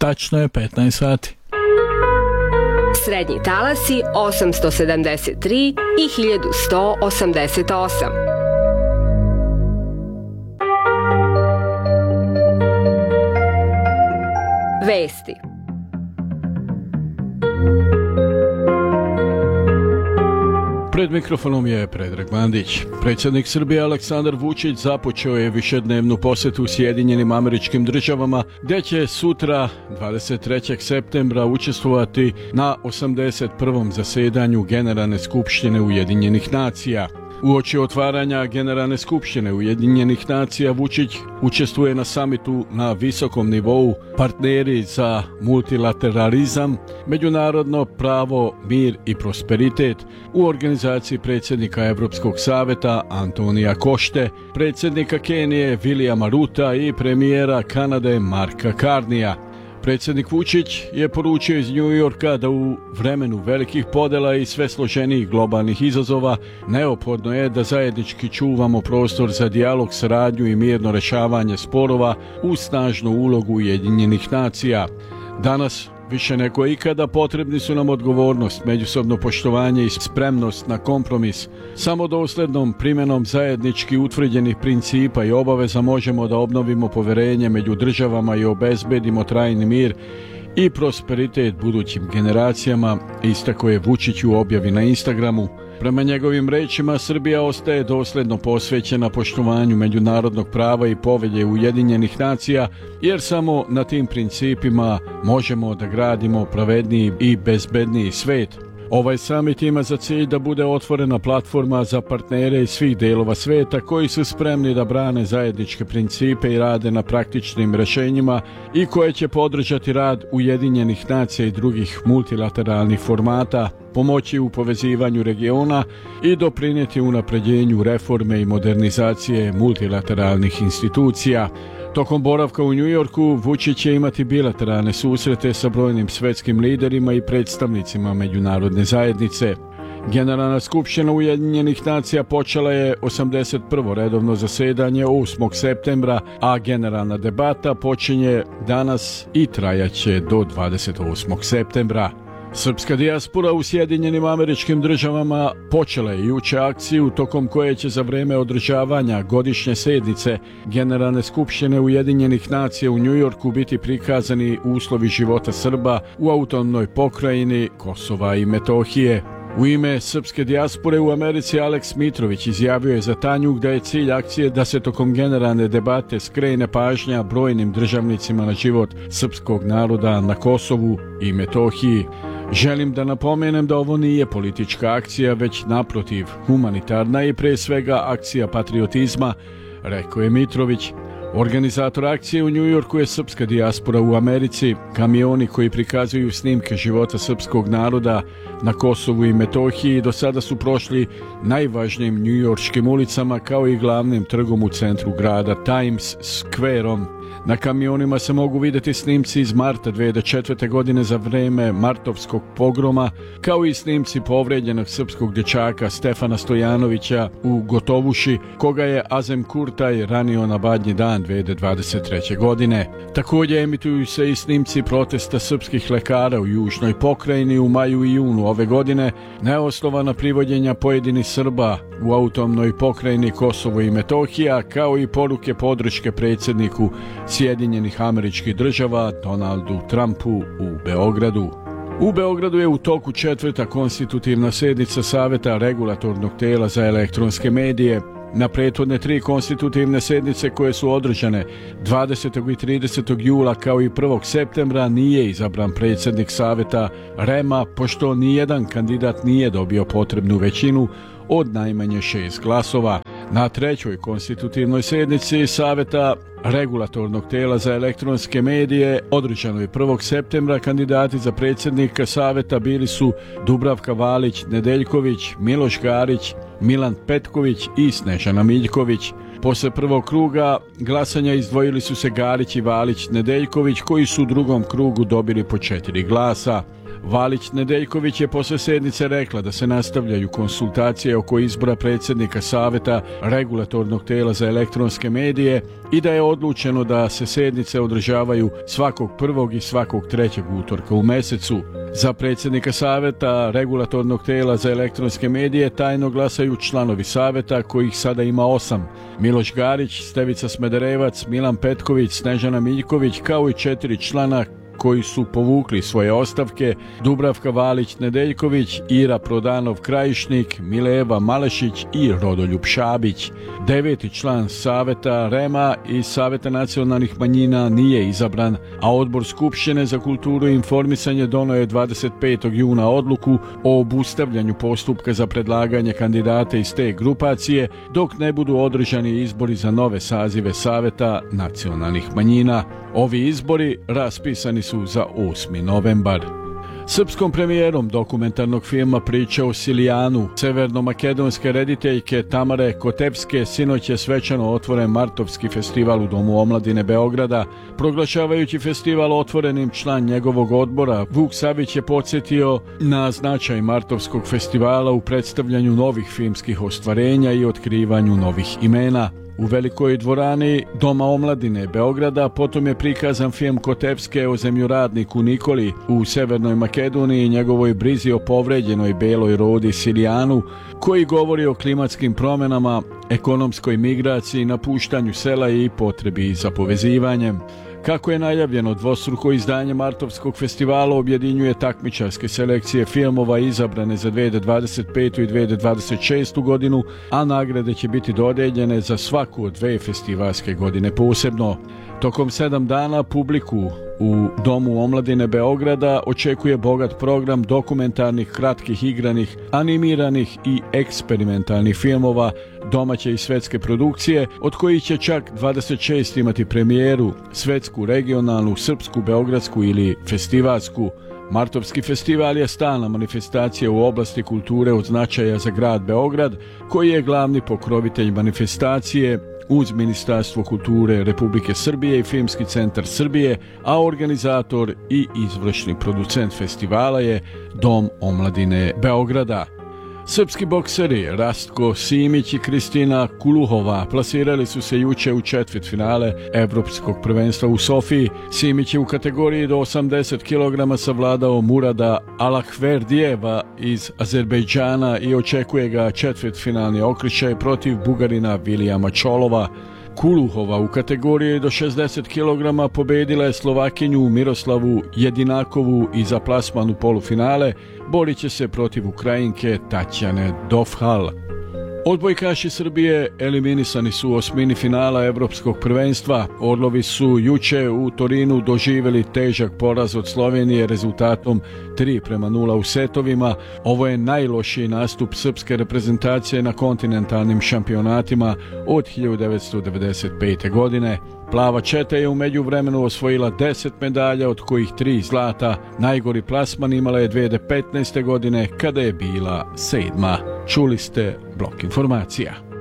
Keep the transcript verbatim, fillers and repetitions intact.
Tačno je petnaest sati. Srednji talasi osamsto sedamdeset tri i hiljadu sto osamdeset osam. Vesti. Pred mikrofonom je Predrag Mandić. Predsjednik Srbije Aleksandar Vučić započeo je višednevnu posjetu Sjedinjenim Američkim Državama, gdje će sutra, dvadeset trećeg septembra, učestvovati na osamdeset prvom zasedanju Generalne skupštine Ujedinjenih nacija. Uoči otvaranja Generalne skupštine Ujedinjenih nacija Vučić učestvuje na samitu na visokom nivou Partneri za multilateralizam, međunarodno pravo, mir i prosperitet u organizaciji predsjednika Europskog saveta Antonija Košte, predsjednika Kenije Williama Ruta i premijera Kanade Marka Carneya. Predsjednik Vučić je poručio iz New Yorka da u vremenu velikih podjela i sve složenijih globalnih izazova neophodno je da zajednički čuvamo prostor za dijalog, saradnju i mirno rješavanje sporova uz snažnu ulogu Ujedinjenih nacija. Danas, više nego ikada, potrebni su nam odgovornost, međusobno poštovanje i spremnost na kompromis. Samo dosljednom primjenom zajednički utvrđenih principa i obaveza možemo da obnovimo povjerenje među državama i obezbedimo trajni mir i prosperitet budućim generacijama, istakao je Vučić u objavi na Instagramu. Prema njegovim rečima, Srbija ostaje dosljedno posvećena poštovanju međunarodnog prava i povelje Ujedinjenih nacija, jer samo na tim principima možemo da gradimo pravedniji i bezbedniji svijet. Ovaj samit ima za cilj da bude otvorena platforma za partnere iz svih delova svijeta koji su spremni da brane zajedničke principe i rade na praktičnim rješenjima i koje će podržati rad Ujedinjenih nacija i drugih multilateralnih formata, pomoći u povezivanju regiona i doprinijeti unapređenju reforme i modernizacije multilateralnih institucija. Tokom boravka u New Yorku, Vučić će imati bilateralne susrete sa brojnim svjetskim liderima i predstavnicima međunarodne zajednice. Generalna skupština Ujedinjenih nacija počela je osamdeset prvo redovno zasedanje osmog septembra, a generalna debata počinje danas i trajaće do dvadeset osmog septembra. Srpska dijaspora u Sjedinjenim Američkim Državama počela je juče akciju tokom koje će za vrijeme održavanja godišnje sednice Generalne skupštine Ujedinjenih nacija u New Yorku biti prikazani uslovi života Srba u autonomnoj pokrajini Kosova i Metohije. U ime srpske dijaspore u Americi Aleks Mitrović izjavio je za Tanjug da je cilj akcije da se tokom generalne debate skrene pažnja brojnim državnicima na život srpskog naroda na Kosovu i Metohiji. Želim da napomenem da ovo nije politička akcija, već naprotiv humanitarna i pre svega akcija patriotizma, rekao je Mitrović. Organizator akcije u New Yorku je srpska dijaspora u Americi. Kamioni koji prikazuju snimke života srpskog naroda na Kosovu i Metohiji do sada su prošli najvažnijim njujorškim ulicama kao i glavnim trgom u centru grada Times Square-om. Na kamionima se mogu vidjeti snimci iz marta dvije hiljade četvrte. godine za vrijeme martovskog pogroma, kao i snimci povrijeđenog srpskog dječaka Stefana Stojanovića u Gotovuši, koga je Azem Kurtaj ranio na Badnji dan dvije hiljade dvadeset treće. godine. Također emituju se i snimci protesta srpskih lekara u južnoj pokrajini u maju i junu ove godine, neosnovana privođenja pojedinih Srba u autonomnoj pokrajini Kosovo i Metohija, kao i poruke podrške predsjedniku Sjedinjenih Američkih Država Donaldu Trumpu u Beogradu. U Beogradu je u toku četvrta konstitutivna sjednica Saveta regulatornog tela za elektronske medije. Na prethodne tri konstitutivne sjednice koje su održane dvadesetog i tridesetog jula kao i prvog septembra nije izabran predsjednik Saveta REM-a, pošto nijedan kandidat nije dobio potrebnu većinu od najmanje šest glasova. Na trećoj konstitutivnoj sjednici Saveta regulatornog tela za elektronske medije održanoj prvog septembra kandidati za predsjednika Saveta bili su Dubravka Valić Nedeljković, Miloš Garić, Milan Petković i Snežana Miljković. Posle prvog kruga glasanja izdvojili su se Garić i Valić Nedeljković, koji su u drugom krugu dobili po četiri glasa. Valić Nedeljković je posle sednice rekla da se nastavljaju konsultacije oko izbora predsjednika Saveta regulatornog tela za elektronske medije i da je odlučeno da se sednice održavaju svakog prvog i svakog trećeg utorka u mesecu. Za predsjednika Saveta regulatornog tela za elektronske medije tajno glasaju članovi Saveta, kojih sada ima osam. Miloš Garić, Stevica Smederevac, Milan Petković, Snežana Miljković, kao i četiri člana koji su povukli svoje ostavke: Dubravka Valić Nedeljković, Ira Prodanov Krajišnik, Mileva Malešić i Rodoljub Šabić. Deveti član Saveta Rema i Saveta nacionalnih manjina nije izabran, a Odbor Skupštine za kulturu i informisanje donio je dvadeset petog juna odluku o obustavljanju postupka za predlaganje kandidata iz te grupacije dok ne budu održani izbori za nove sazive Saveta nacionalnih manjina. Ovi izbori raspisani su za osmi novembar. Srpskom premijerom dokumentarnog filma Priča o Silijanu severno-makedonske rediteljke Tamare Kotevske sinoć je svečano otvoren Martovski festival u Domu omladine Beograda. Proglašavajući festival otvorenim, član njegovog odbora Vuk Savić je podsjetio na značaj Martovskog festivala u predstavljanju novih filmskih ostvarenja i otkrivanju novih imena. U velikoj dvorani Doma omladine Beograda potom je prikazan film Kotevske o zemljoradniku Nikoli u Severnoj Makedoniji i njegovoj brizi o povređenoj beloj rodi Silijanu, koji govori o klimatskim promjenama, ekonomskoj migraciji, napuštanju sela i potrebi za povezivanjem. Kako je najavljeno, dvostruko izdanje Martovskog festivala objedinjuje takmičarske selekcije filmova izabrane za dve hiljade dvadeset petu i dve hiljade dvadeset šestu godinu, a nagrade će biti dodeljene za svaku od dve festivalske godine posebno. Tokom sedam dana publiku u Domu omladine Beograda očekuje bogat program dokumentarnih, kratkih, igranih, animiranih i eksperimentalnih filmova domaće i svetske produkcije, od kojih će čak dvadeset šest imati premijeru, svetsku, regionalnu, srpsku, beogradsku ili festivalsku. Martovski festival je stalna manifestacija u oblasti kulture od značaja za grad Beograd, koji je glavni pokrovitelj manifestacije uz Ministarstvo kulture Republike Srbije i Filmski centar Srbije, a organizator i izvršni producent festivala je Dom omladine Beograda. Srpski bokseri Rastko Simić i Kristina Kuluhova plasirali su se juče u četvrtfinale Evropskog prvenstva u Sofiji. Simić je u kategoriji do osamdeset kilograma savladao Murada Alahverdijeva iz Azerbejdžana i očekuje ga četvrtfinalni okričaj protiv Bugarina Vilijama Čolova. Kuluhova u kategoriji do šezdeset kilograma pobedila je Slovakinju Miroslavu Jedinakovu i za plasman u polufinale borit će se protiv Ukrajinke Tatjane Dovhal. Odbojkaši Srbije eliminisani su u osmini finala Evropskog prvenstva. Orlovi su juče u Torinu doživjeli težak poraz od Slovenije rezultatom tri prema nula u setovima. Ovo je najlošiji nastup srpske reprezentacije na kontinentalnim šampionatima od hiljadu devetsto devedeset pete. godine. Plava četa je u međuvremenu osvojila deset medalja, od kojih tri zlata. Najgori plasman imala je dve hiljade petnaeste. godine kada je bila sedma. Čuli ste Blok informacija.